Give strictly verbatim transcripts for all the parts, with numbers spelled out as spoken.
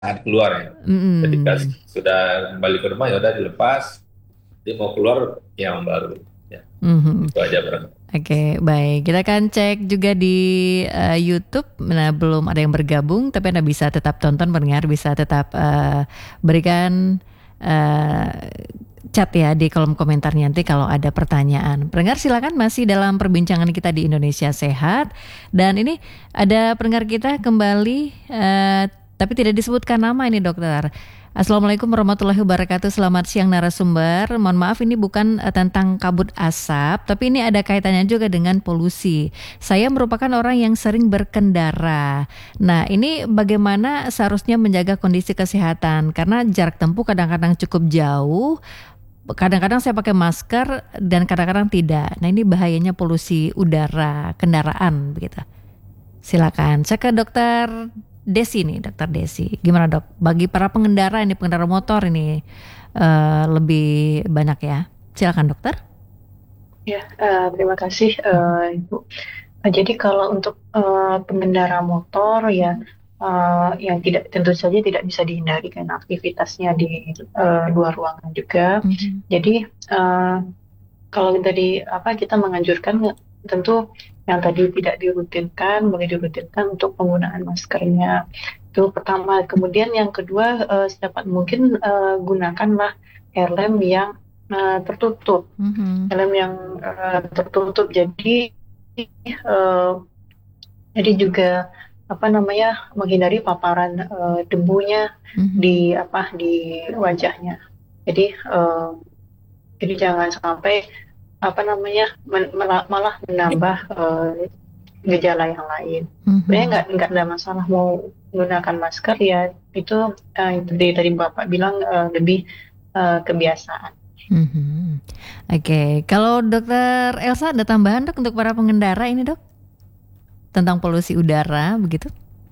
saat keluar ya. Ketika Mm-mm. sudah kembali ke rumah ya udah dilepas, dia mau keluar yang baru. Ya, Mhm. itu aja bro. Oke, baik. Kita akan cek juga di eh, YouTube. Nah, belum ada yang bergabung, tapi Anda bisa tetap tonton, pendengar bisa tetap eh, berikan eh, chat ya di kolom komentarnya nanti kalau ada pertanyaan. Pendengar silakan, masih dalam perbincangan kita di Indonesia Sehat. Dan ini ada pendengar kita kembali, eh, tapi tidak disebutkan nama ini dokter. Assalamualaikum warahmatullahi wabarakatuh. Selamat siang narasumber. Mohon maaf, ini bukan eh, tentang kabut asap, tapi ini ada kaitannya juga dengan polusi. Saya merupakan orang yang sering berkendara. Nah, ini bagaimana seharusnya menjaga kondisi kesehatan? Karena jarak tempuh kadang-kadang cukup jauh. Kadang-kadang saya pakai masker dan kadang-kadang tidak. Nah, ini bahayanya polusi udara kendaraan begitu. Silakan. Saya ke dokter Desi nih, dokter Desi. Gimana dok? Bagi para pengendara ini, pengendara motor ini eh, lebih banyak ya. Silakan dokter. Ya, eh, terima kasih eh, Ibu. Eh, Jadi kalau untuk eh, pengendara motor ya eh, yang tidak tentu saja tidak bisa dihindari karena aktivitasnya di eh, luar ruangan juga. Mhm. Jadi eh, kalau tadi apa kita menganjurkan tentu yang tadi tidak dirutinkan boleh dirutinkan untuk penggunaan maskernya. Itu pertama. Kemudian yang kedua eh, sedapat mungkin eh, gunakanlah helm yang eh, tertutup Mhm. helm yang eh, tertutup. Jadi eh, jadi juga apa namanya menghindari paparan eh, debunya Mhm. di apa di wajahnya. Jadi eh, jadi jangan sampai apa namanya men- mela- malah menambah eh, gejala yang lain. Sebenarnya Mhm. nggak nggak ada masalah mau menggunakan masker ya itu eh, yang tadi tadi Bapak bilang eh, lebih eh, kebiasaan. Mhm. Oke, kalau dokter Elsa ada tambahan dok untuk para pengendara ini dok tentang polusi udara begitu?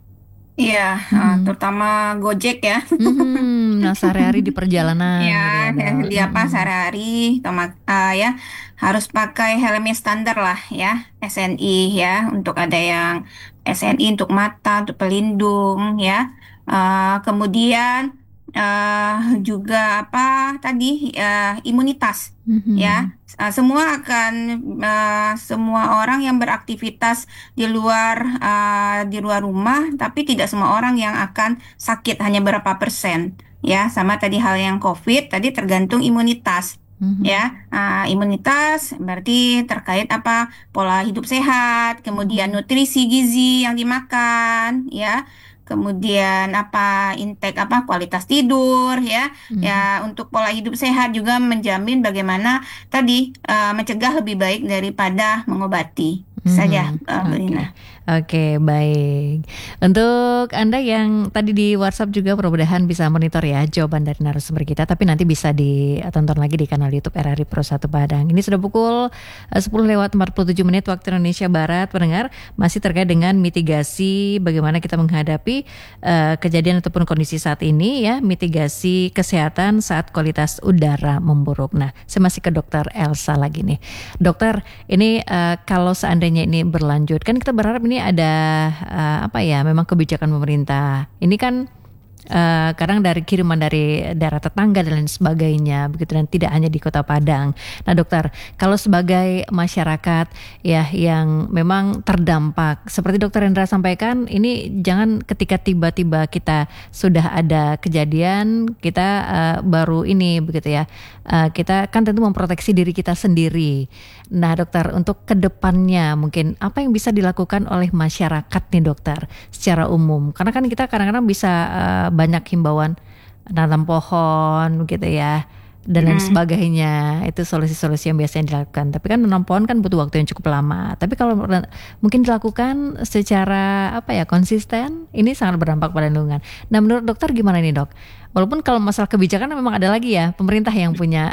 Iya, eh, Mhm. terutama Gojek ya. Mhm. Nah, sehari-hari di perjalanan Ya, gitu ya ya, dok. di apa Mhm. sehari-hari, tomat, eh, ya harus pakai helm yang standar lah ya, S N I ya, untuk ada yang S N I untuk mata, untuk pelindung ya. Eh, kemudian eh, juga apa tadi eh, imunitas ya. Mhm. Eh, semua akan eh, semua orang yang beraktivitas di luar eh, di luar rumah, tapi tidak semua orang yang akan sakit, hanya berapa persen. Ya, sama tadi hal yang COVID, tadi tergantung imunitas. Ya, Mhm. Ah, imunitas berarti terkait apa pola hidup sehat, kemudian Mhm. nutrisi gizi yang dimakan, ya, kemudian apa intake apa kualitas tidur, ya, ya Mhm. untuk pola hidup sehat juga menjamin bagaimana tadi eh, mencegah lebih baik daripada mengobati. Saja, Mhm. eh, Bu Rina. Oke, oke, baik. Untuk Anda yang tadi di WhatsApp juga mudah-mudahan bisa monitor ya jawaban dari narasumber kita, tapi nanti bisa ditonton lagi di kanal YouTube R R I Pro satu Padang. Ini sudah pukul eh, sepuluh lewat empat puluh tujuh menit waktu Indonesia Barat, pendengar, masih terkait dengan mitigasi bagaimana kita menghadapi eh, kejadian ataupun kondisi saat ini ya, mitigasi kesehatan saat kualitas udara memburuk. Nah, saya masih ke dokter Elsa lagi nih. Dokter, ini eh, kalau seandainya ini berlanjut, kan kita berharap ini ada eh, apa ya, memang kebijakan pemerintah. Ini kan eh, kadang dari kiriman dari daerah tetangga dan lain sebagainya, begitu dan tidak hanya di Kota Padang. Nah, dokter, kalau sebagai masyarakat ya yang memang terdampak, seperti dokter Rendra sampaikan, ini jangan ketika tiba-tiba kita sudah ada kejadian, kita eh, baru ini begitu ya. Eh, kita kan tentu memproteksi diri kita sendiri. Nah, dokter, untuk kedepannya mungkin apa yang bisa dilakukan oleh masyarakat nih, dokter, secara umum? Karena kan kita kadang-kadang bisa eh, banyak himbauan nanam pohon, gitu ya, dan lain Mm. sebagainya. Itu solusi-solusi yang biasanya dilakukan. Tapi kan menanam pohon kan butuh waktu yang cukup lama. Tapi kalau mungkin dilakukan secara apa ya konsisten, ini sangat berdampak pada lingkungan. Nah, menurut dokter gimana nih dok? Walaupun kalau masalah kebijakan memang ada lagi ya, pemerintah yang punya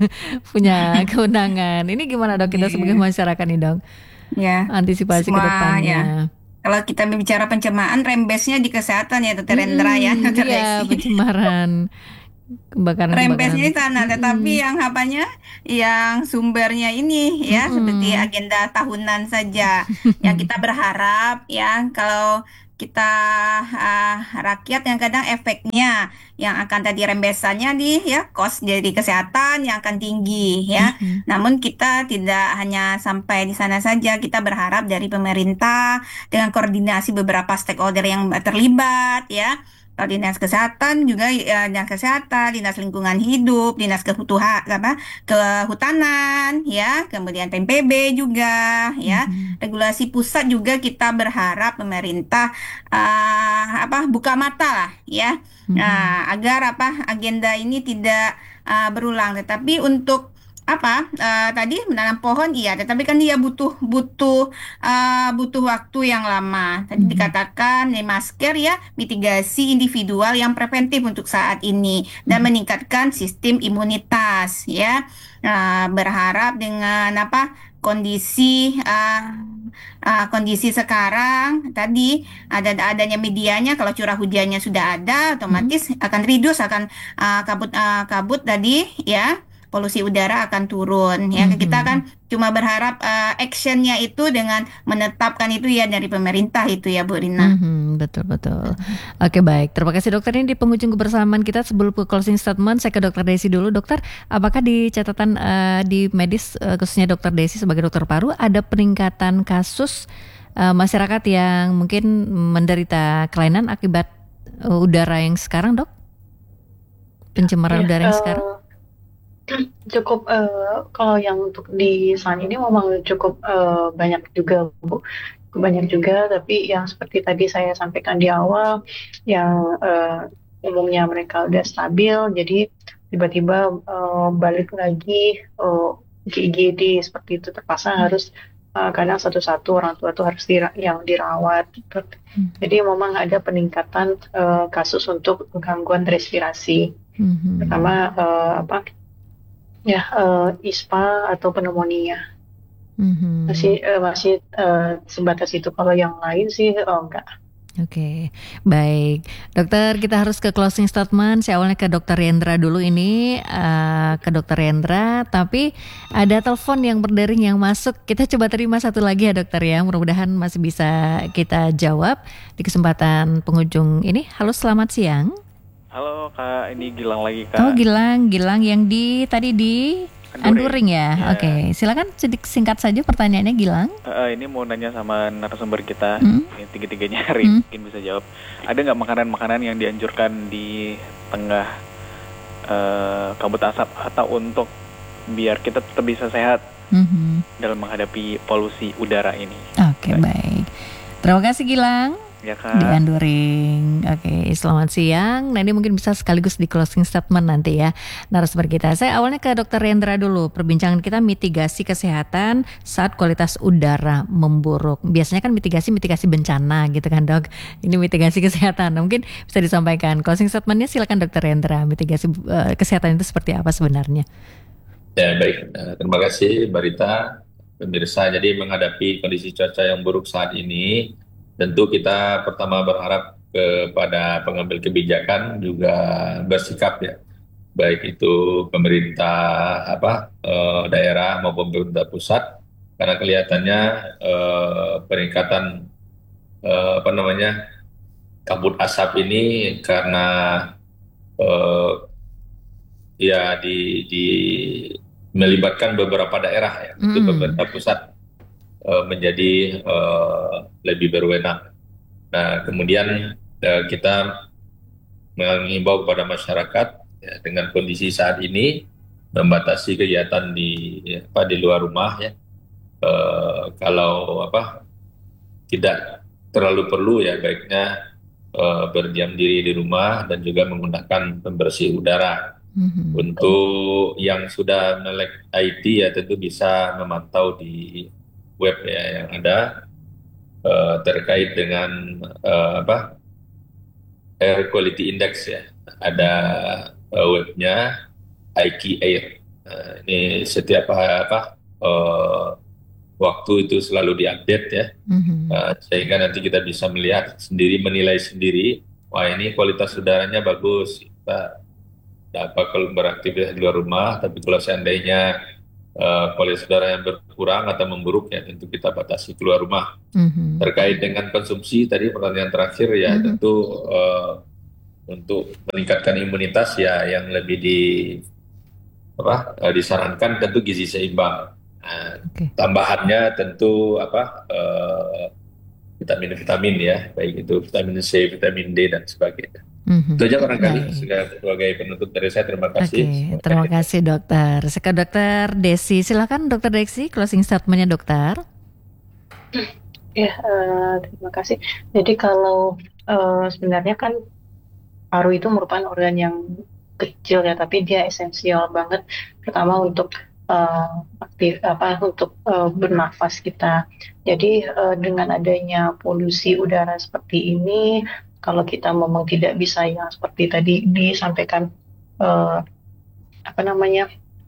punya kewenangan. Ini gimana dok kita sebagai Iya. masyarakat nih dok? Ya, Antisipasi ke semua ya. depannya. Kalau kita bicara pencemaran, rembesnya di kesehatan ya, Dokter Rendra ya, Mm-mm, Dokter iya Desi. pencemaran, kebakaran-kebakaran. Rembesnya di sana, tetapi Mm-mm, yang apanya, yang sumbernya ini ya, seperti mm-mm, agenda tahunan saja. Yang kita berharap ya, kalau kita uh, rakyat yang kadang efeknya yang akan tadi rembesannya di ya kos dari kesehatan yang akan tinggi ya. Mhm. Namun kita tidak hanya sampai di sana saja, kita berharap dari pemerintah dengan koordinasi beberapa stakeholder yang terlibat ya. Kalau dinas kesehatan juga ya, dinas kesehatan, dinas lingkungan hidup, dinas kebutuhan apa kehutanan ya, kemudian P N P B juga ya. Mhm. Regulasi pusat juga kita berharap pemerintah uh, apa buka mata lah ya. Mhm. Nah, agar apa agenda ini tidak uh, berulang. Tetapi untuk apa uh, tadi menanam pohon iya, tetapi kan dia butuh butuh uh, butuh waktu yang lama. Tadi Mhm. dikatakan nih masker ya mitigasi individual yang preventif untuk saat ini dan Mhm. meningkatkan sistem imunitas ya. Nah, berharap dengan apa kondisi uh, uh, kondisi sekarang tadi ada adanya medianya kalau curah hujannya sudah ada Mhm. otomatis akan reduce akan uh, kabut uh, kabut tadi ya polusi udara akan turun ya kita Mhm. kan cuma berharap uh, actionnya itu dengan menetapkan itu ya dari pemerintah itu ya Bu Rina. Mhm, betul betul. Oke baik, terima kasih dokter. Ini di penghujung kebersamaan kita sebelum ke closing statement, saya ke dokter Desi dulu. Dokter, apakah di catatan eh, di medis eh, khususnya dokter Desi sebagai dokter paru ada peningkatan kasus eh, masyarakat yang mungkin menderita kelainan akibat eh, udara yang sekarang, dok? Pencemaran Ya, udara yang sekarang? eh, cukup eh, kalau yang untuk di saat ini memang cukup eh, banyak juga Bu, banyak juga. Tapi yang seperti tadi saya sampaikan di awal, yang eh, umumnya mereka udah stabil, jadi tiba-tiba eh, balik lagi eh, ke I G D seperti itu terpaksa harus eh, kadang satu-satu orang tua tuh harus dira- yang dirawat gitu. Mhm. Jadi memang ada peningkatan eh, kasus untuk gangguan respirasi, Mhm. pertama eh, apa ya eh, ISPA atau pneumonia. Mhm. Masih eh, masih eh, sebatas itu. Kalau yang lain sih oh, enggak. Oke, baik. Dokter, kita harus ke closing statement. Saya awalnya ke dokter Yendra dulu ini, eh, ke dokter Yendra, tapi ada telepon yang berdering yang masuk. Kita coba terima satu lagi ya dokter ya, mudah-mudahan masih bisa kita jawab di kesempatan penghujung ini. Halo, selamat siang. Halo Kak, ini Gilang lagi Kak. Oh, Gilang, Gilang yang di tadi di Anduring ya. Ya. Oke, silakan sedikit singkat saja pertanyaannya Gilang. Uh, ini mau nanya sama narasumber kita, Hmm. yang tiga-tiganya hari Hmm. mungkin bisa jawab. Ada nggak makanan-makanan yang dianjurkan di tengah uh, kabut asap atau untuk biar kita tetap bisa sehat Mhm. dalam menghadapi polusi udara ini? Oke, baik. Terima kasih Gilang. Ya Di Kak. Anduring. Oke, selamat siang. Nah, ini mungkin bisa sekaligus di closing statement nanti ya narasumber kita. Saya awalnya ke dokter Rendra dulu. Perbincangan kita mitigasi kesehatan saat kualitas udara memburuk. Biasanya kan mitigasi mitigasi bencana gitu kan dok. Ini mitigasi kesehatan. Nah, mungkin bisa disampaikan closing statementnya, silakan dokter Rendra. Mitigasi uh, kesehatan itu seperti apa sebenarnya? Ya baik, Eh, terima kasih Mbak Rita, pemirsa. Jadi menghadapi kondisi cuaca yang buruk saat ini, tentu kita pertama berharap kepada pengambil kebijakan juga bersikap ya, baik itu pemerintah apa eh, daerah maupun pemerintah pusat, karena kelihatannya eh, peningkatan eh, apa namanya kabut asap ini karena eh, ya di, di melibatkan beberapa daerah ya, itu Mm. pemerintah pusat eh, menjadi eh, lebih berwenang. Nah, kemudian eh, kita mengimbau kepada masyarakat ya, dengan kondisi saat ini membatasi kegiatan di ya, apa di luar rumah ya. Eh, kalau apa tidak terlalu perlu ya baiknya eh, berdiam diri di rumah dan juga menggunakan pembersih udara. Mhm. Untuk yang sudah melek I T ya tentu bisa memantau di web ya yang ada eh, terkait dengan eh, apa Air Quality Index ya. Ada eh, webnya I Q Air. Nah, ini setiap apa eh, waktu itu selalu diupdate ya. Mhm. Uh, sehingga nanti kita bisa melihat sendiri, menilai sendiri, wah ini kualitas udaranya bagus, kita dapat kalau beraktivitas di luar rumah. Tapi kalau seandainya eh, kualitas udara yang berkurang atau memburuk ya tentu kita batasi keluar rumah. Mhm. Terkait dengan konsumsi tadi pertanyaan terakhir ya Mhm. tentu eh, untuk meningkatkan imunitas ya yang lebih di apa eh, disarankan tentu gizi seimbang. Nah, Oke. tambahannya tentu apa eh, vitamin-vitamin ya, baik itu vitamin C, vitamin D dan sebagainya. Mhm. Itu aja barangkali Baik. sebagai sebagai penutup dari saya. Terima Oke, kasih. Semoga terima kita kasih dokter. Sekarang dokter Desi, silakan dokter Desi closing statementnya dokter. Ya, eh, terima kasih. Jadi kalau eh, sebenarnya kan paru itu merupakan organ yang kecil ya, tapi dia esensial banget. Pertama untuk eh, aktif apa untuk eh, bernafas kita. Jadi eh, dengan adanya polusi udara seperti ini, kalau kita memang tidak bisa yang seperti tadi disampaikan eh, apa namanya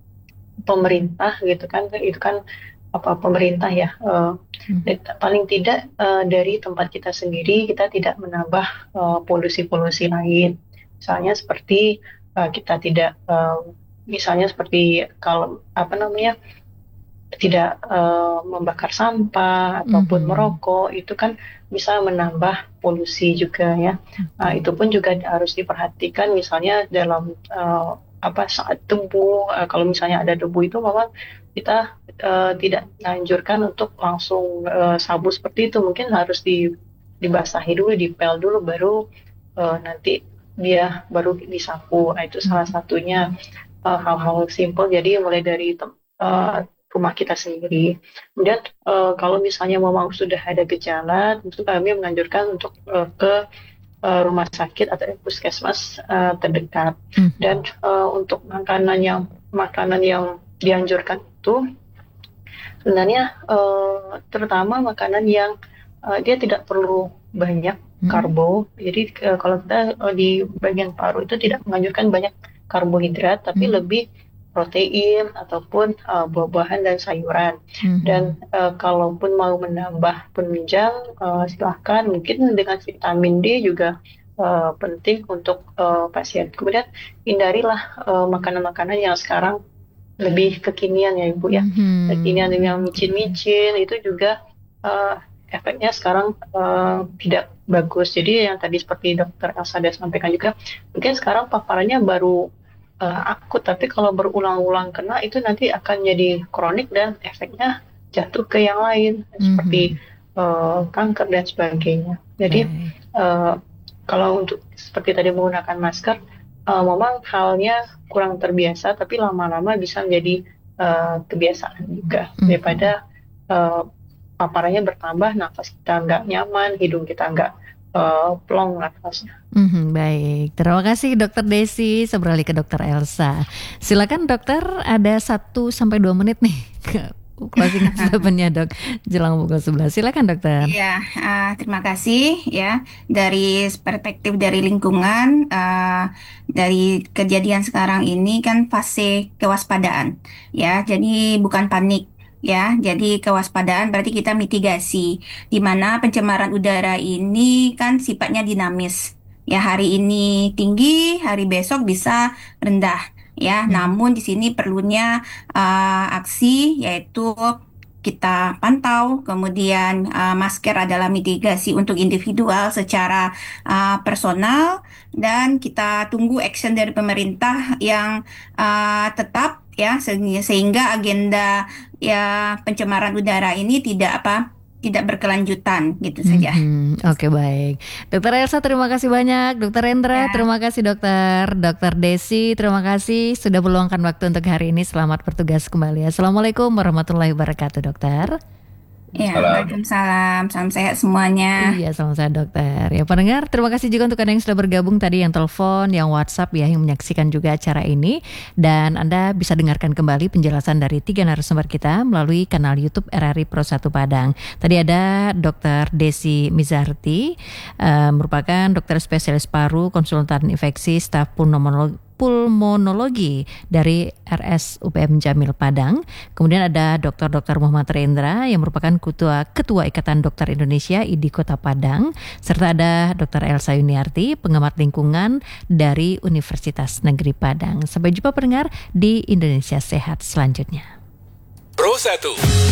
pemerintah gitu kan, itu kan apa pemerintah ya. eh, Hmm. dan paling tidak eh, dari tempat kita sendiri kita tidak menambah eh, polusi-polusi lain. Misalnya seperti eh, kita tidak eh, misalnya seperti kalau apa namanya tidak eh, membakar sampah ataupun Mhm. merokok, itu kan bisa menambah polusi juga ya. Nah, Oke. itu pun juga harus diperhatikan misalnya dalam eh, apa saat debu, eh, kalau misalnya ada debu itu memang kita eh, tidak anjurkan untuk langsung eh, sabu seperti itu, mungkin harus di dibasahi dulu, dipel dulu, baru eh, nanti dia baru disapu. Nah, itu salah Mhm. satunya eh, hal-hal simpel. Jadi mulai dari tem- eh, rumah kita sendiri. Kemudian eh, kalau misalnya memang sudah ada gejala, tentu kami menganjurkan untuk eh, ke eh, rumah sakit atau puskesmas eh, terdekat. Mhm. Dan eh, untuk makanan yang makanan yang dianjurkan itu sebenarnya eh, terutama makanan yang eh, dia tidak perlu banyak Mhm. karbo. Jadi eh, kalau kita eh, di bagian paru itu tidak menganjurkan banyak karbohidrat, tapi Mhm. lebih protein ataupun uh, buah-buahan dan sayuran. Mhm. Dan uh, kalaupun mau menambah penunjang, uh, silahkan. Mungkin dengan vitamin D juga uh, penting untuk uh, pasien. Kemudian hindarilah uh, makanan-makanan yang sekarang lebih kekinian ya Ibu ya. Mhm. Kekinian yang Oke. micin-micin itu juga uh, efeknya sekarang uh, tidak bagus. Jadi yang tadi seperti dokter Elsa sudah sampaikan juga, mungkin sekarang paparannya baru uh, akut, tapi kalau berulang-ulang kena itu nanti akan jadi kronik dan efeknya jatuh ke yang lain seperti Mhm. uh, kanker dan sebagainya. Jadi Baik. uh, kalau untuk seperti tadi menggunakan masker, uh, memang halnya kurang terbiasa, tapi lama-lama bisa menjadi uh, kebiasaan juga Mhm. daripada uh, paparannya bertambah, nafas kita nggak nyaman, hidung kita nggak uh, plong nafasnya. Mhm, baik, terima kasih dokter Desi. Saya beralih ke dokter Elsa. Silakan dokter, ada satu sampai dua menit nih ke closing statementnya dok, jelang pukul sebelas. Silakan dokter. Iya, ah, terima kasih ya. Dari perspektif dari lingkungan, ah, dari kejadian sekarang ini kan fase kewaspadaan ya. Jadi bukan panik ya. Jadi kewaspadaan berarti kita mitigasi. Di mana pencemaran udara ini kan sifatnya dinamis. Ya, hari ini tinggi, hari besok bisa rendah ya. Hmm. Namun di sini perlunya ah, aksi, yaitu kita pantau, kemudian uh, masker adalah mitigasi untuk individual secara uh, personal, dan kita tunggu action dari pemerintah yang uh, tetap ya, se- sehingga agenda ya pencemaran udara ini tidak apa tidak berkelanjutan gitu saja. Mhm, oke baik. Dokter Elsa terima kasih banyak. Dokter Rendra Ya. terima kasih dokter. Dokter Desi terima kasih sudah meluangkan waktu untuk hari ini. Selamat bertugas kembali. Assalamualaikum warahmatullahi wabarakatuh dokter. Ya, Salam. Waalaikumsalam, salam sehat semuanya. Iya, sama saya dokter. Ya pendengar, terima kasih juga untuk Anda yang sudah bergabung tadi, yang telepon, yang WhatsApp ya, yang menyaksikan juga acara ini. Dan Anda bisa dengarkan kembali penjelasan dari tiga narasumber kita melalui kanal YouTube R R I Pro satu Padang. Tadi ada dokter Desi Mizarti, uh, merupakan dokter spesialis paru, konsultan infeksi, staf pulmonologi pulmonologi dari R S U P M Jamil Padang. Kemudian ada Dokter Dokter Muhammad Rendra yang merupakan ketua Ketua Ikatan Dokter Indonesia I D I Kota Padang, serta ada Dokter Elsa Yuniarti, pengamat lingkungan dari Universitas Negeri Padang. Sampai jumpa pendengar di Indonesia Sehat selanjutnya. Pro satu.